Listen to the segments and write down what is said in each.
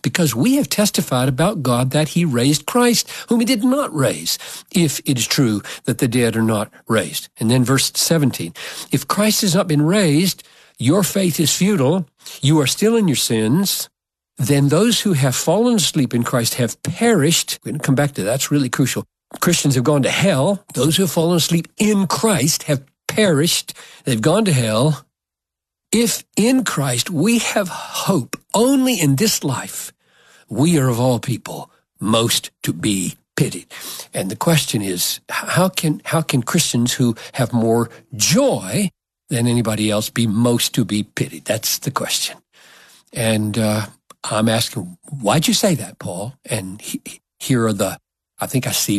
because we have testified about God that he raised Christ, whom he did not raise, if it is true that the dead are not raised. And then verse 17, if Christ has not been raised, your faith is futile, you are still in your sins, then those who have fallen asleep in Christ have perished. We're going to come back to that. That's really crucial. Christians have gone to hell. Those who have fallen asleep in Christ have perished. They've gone to hell. If in Christ we have hope only in this life, we are of all people most to be pitied. And the question is, how can Christians who have more joy than anybody else be most to be pitied? That's the question. And I'm asking, why'd you say that, Paul? And here are I think I see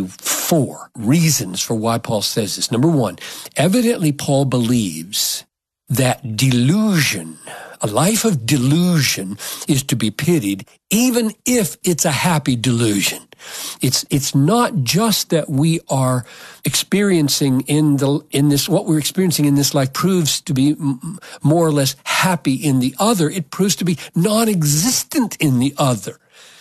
4 reasons for why Paul says this. Number 1, evidently Paul believes that delusion, a life of delusion, is to be pitied, even if it's a happy delusion. It's not just that we are experiencing what we're experiencing in this life proves to be more or less happy in the other. It proves to be non-existent in the other.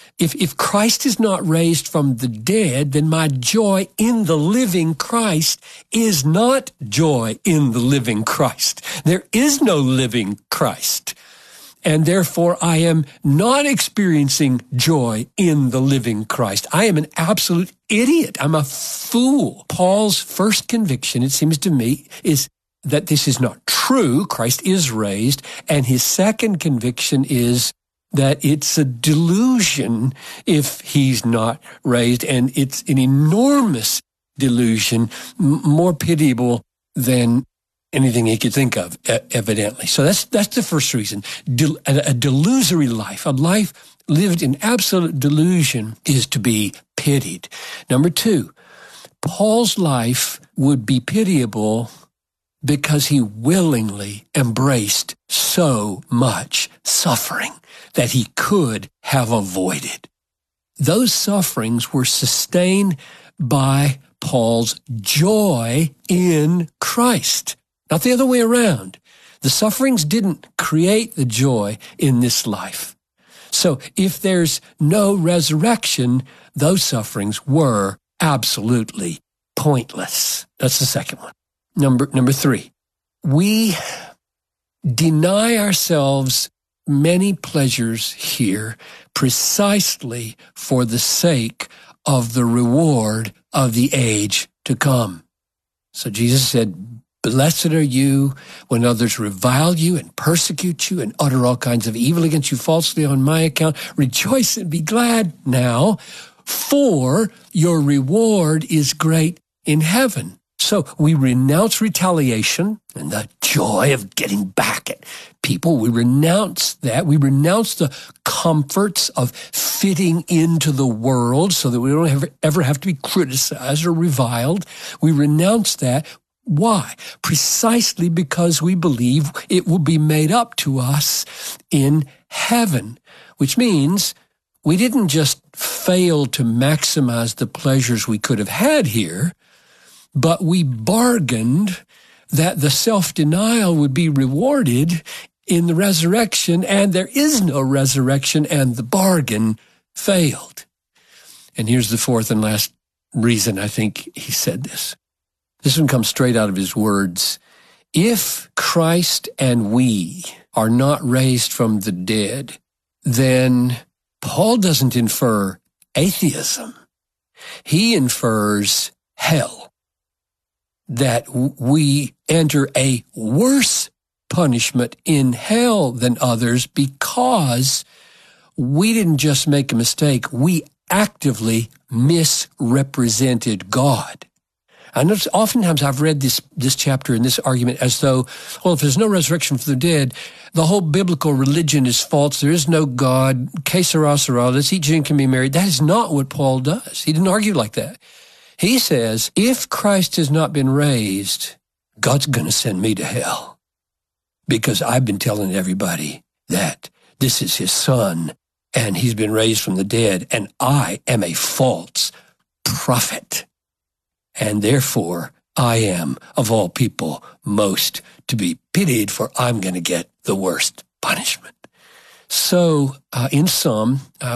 If Christ is not raised from the dead, then my joy in the living Christ is not joy in the living Christ. There is no living Christ. And therefore, I am not experiencing joy in the living Christ. I am an absolute idiot. I'm a fool. Paul's first conviction, it seems to me, is that this is not true. Christ is raised. And his second conviction is that it's a delusion if he's not raised, and it's an enormous delusion, more pitiable than anything he could think of, evidently. So that's the first reason. A delusory life, a life lived in absolute delusion, is to be pitied. Number 2, Paul's life would be pitiable because he willingly embraced so much suffering that he could have avoided. Those sufferings were sustained by Paul's joy in Christ, not the other way around. The sufferings didn't create the joy in this life. So if there's no resurrection, those sufferings were absolutely pointless. That's the second one. Number 3, we deny ourselves many pleasures here precisely for the sake of the reward of the age to come. So Jesus said, blessed are you when others revile you and persecute you and utter all kinds of evil against you falsely on my account. Rejoice and be glad now, for your reward is great in heaven. So we renounce retaliation and the joy of getting back at people. We renounce that. We renounce the comforts of fitting into the world so that we don't ever have to be criticized or reviled. We renounce that. Why? Precisely because we believe it will be made up to us in heaven, which means we didn't just fail to maximize the pleasures we could have had here, but we bargained that the self-denial would be rewarded in the resurrection, and there is no resurrection, and the bargain failed. And here's the 4th and last reason I think he said this. This one comes straight out of his words. If Christ and we are not raised from the dead, then Paul doesn't infer atheism. He infers hell. That we enter a worse punishment in hell than others because we didn't just make a mistake, we actively misrepresented God. I know oftentimes I've read this chapter and this argument as though, well, if there's no resurrection from the dead, the whole biblical religion is false. There is no God. Que sera, sera. Let's eat, drink, and be married. That is not what Paul does. He didn't argue like that. He says, if Christ has not been raised, God's going to send me to hell because I've been telling everybody that this is his son and he's been raised from the dead and I am a false prophet. And therefore, I am, of all people, most to be pitied, for I'm going to get the worst punishment. So, in sum,